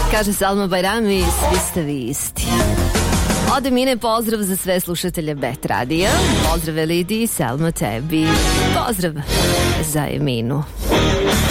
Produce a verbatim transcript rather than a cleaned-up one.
Kaže Salma Bajrami, svi ste vi isti. Od Emine pozdrav za sve slušatelje Bet radija. Pozdrav Elidi i Salma tebi. Pozdrav za Eminu.